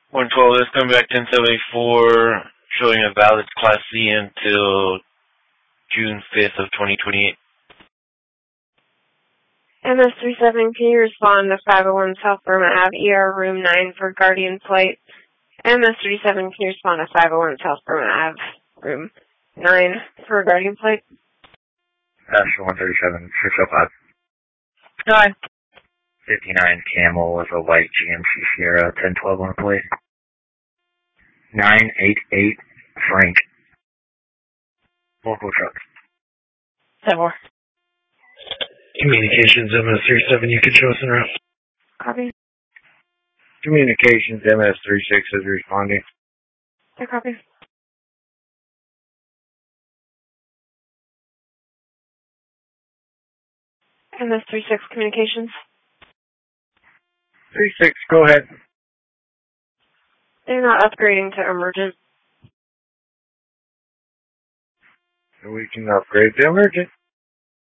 112 is coming back 1074, showing a valid Class C until June 5th of 2028. MS-37, can you respond to 501 South Burma Ave, ER Room 9 for Guardian Flight? MS-37, can you respond to 501 South Burma Ave, Room 9 for Guardian Flight? Passenger 137, 605. Hi. 59 Camel with a white GMC Sierra, 1012 on the plate. 988 Frank. Local truck. 7-4. Communications MS-37, you can show us en route. Copy. Communications MS-36 is responding. I copy. MS-36 communications. 36, go ahead. They're not upgrading to emergent. We can upgrade to emergent.